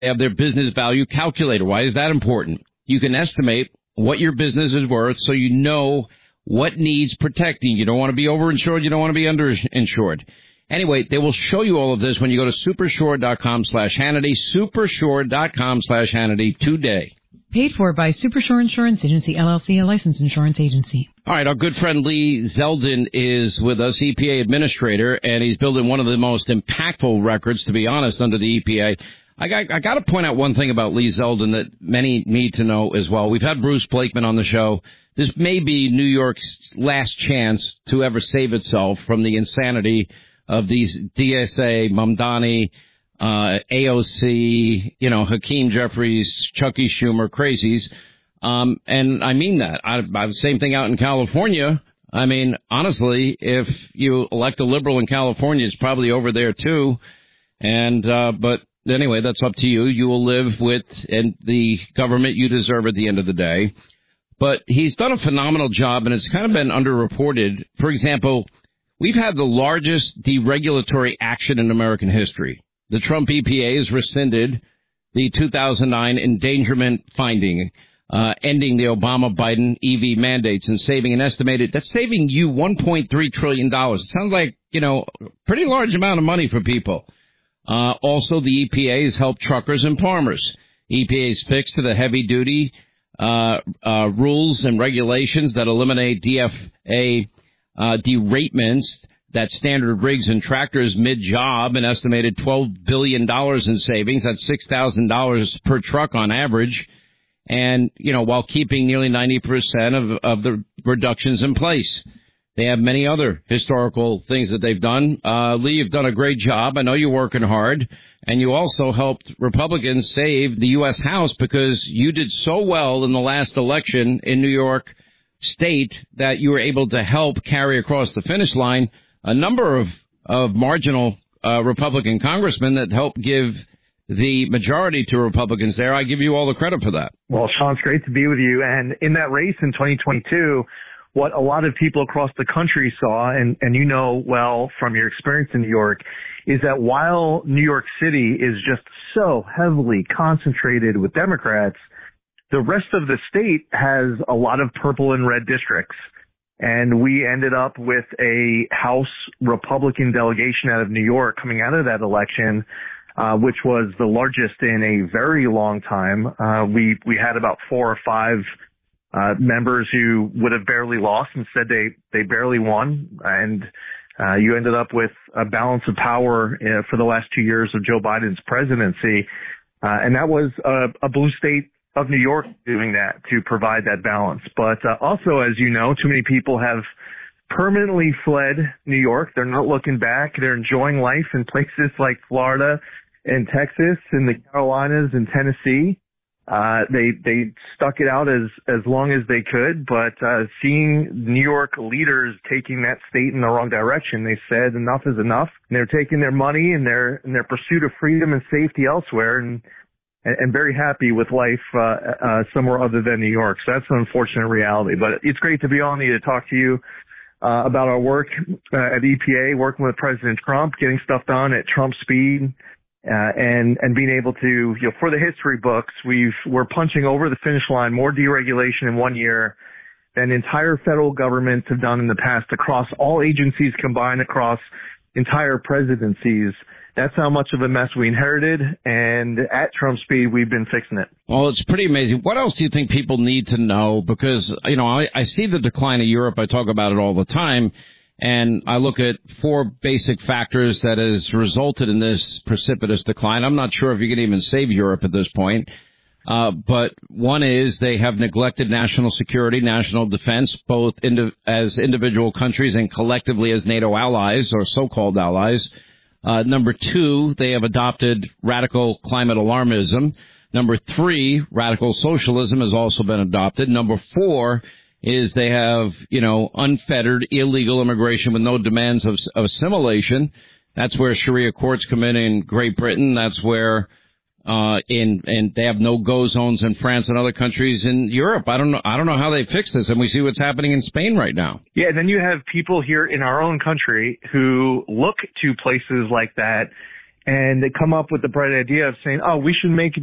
They have their business value calculator. Why is that important? You can estimate what your business is worth so you know what needs protecting. You don't want to be overinsured. You don't want to be underinsured. Anyway, they will show you all of this when you go to supersure.com/Hannity, supersure.com/Hannity today. Paid for by Supershore Insurance Agency, LLC, a licensed insurance agency. All right, our good friend Lee Zeldin is with us, EPA administrator, and he's building one of the most impactful records, to be honest, under the EPA. I got to point out one thing about Lee Zeldin that many need to know as well. We've had Bruce Blakeman on the show. This may be New York's last chance to ever save itself from the insanity of these DSA, Mamdani, AOC, Hakeem Jeffries, Chucky Schumer crazies. And I mean that. Same thing out in California. I mean, honestly, if you elect a liberal in California, it's probably over there too. And, but anyway, that's up to you. You will live with the government you deserve at the end of the day. But he's done a phenomenal job, and it's kind of been underreported. For example, we've had the largest deregulatory action in American history. The Trump EPA has rescinded the 2009 endangerment finding, ending the Obama-Biden EV mandates and saving an estimated, that's saving you $1.3 trillion. It sounds like, a pretty large amount of money for people. Also, the EPA has helped truckers and farmers. EPA's fix to the heavy-duty rules and regulations that eliminate DFA deratements, that standard rigs and tractors mid-job, an estimated $12 billion in savings. That's $6,000 per truck on average. And, while keeping nearly 90% of the reductions in place. They have many other historical things that they've done. Lee, you've done a great job. I know you're working hard. And you also helped Republicans save the U.S. House because you did so well in the last election in New York State that you were able to help carry across the finish line a number of marginal Republican congressmen that helped give the majority to Republicans there. I give you all the credit for that. Well, Sean, it's great to be with you. And in that race in 2022, what a lot of people across the country saw, and well from your experience in New York, is that while New York City is just so heavily concentrated with Democrats, the rest of the state has a lot of purple and red districts. And we ended up with a House Republican delegation out of New York coming out of that election, which was the largest in a very long time. We had about 4 or 5 members who would have barely lost. Instead, they barely won. And you ended up with a balance of power for the last 2 years of Joe Biden's presidency. And that was a blue state of New York doing that to provide that balance. But also, as you know, too many people have permanently fled New York. They're not looking back. They're enjoying life in places like Florida and Texas and the Carolinas and Tennessee. They stuck it out as long as they could, but seeing New York leaders taking that state in the wrong direction, they said enough is enough. And they're taking their money and their pursuit of freedom and safety elsewhere, and very happy with life somewhere other than New York. So that's an unfortunate reality. But it's great to be on here to talk to you about our work at EPA, working with President Trump, getting stuff done at Trump speed. And being able to, for the history books, we're punching over the finish line, more deregulation in 1 year than entire federal governments have done in the past across all agencies combined across entire presidencies. That's how much of a mess we inherited, and at Trump speed, we've been fixing it. Well, it's pretty amazing. What else do you think people need to know? Because, I see the decline of Europe. I talk about it all the time. And I look at 4 basic factors that has resulted in this precipitous decline. I'm not sure if you can even save Europe at this point. But one is they have neglected national security, national defense, both as individual countries and collectively as NATO allies or so-called allies. Number 2, they have adopted radical climate alarmism. Number 3, radical socialism has also been adopted. Number 4 is they have, unfettered illegal immigration with no demands of assimilation. That's where Sharia courts come in Great Britain. That's where, and they have no-go zones in France and other countries in Europe. I don't know how they fix this. And we see what's happening in Spain right now. Yeah. Then you have people here in our own country who look to places like that and they come up with the bright idea of saying, oh, we should make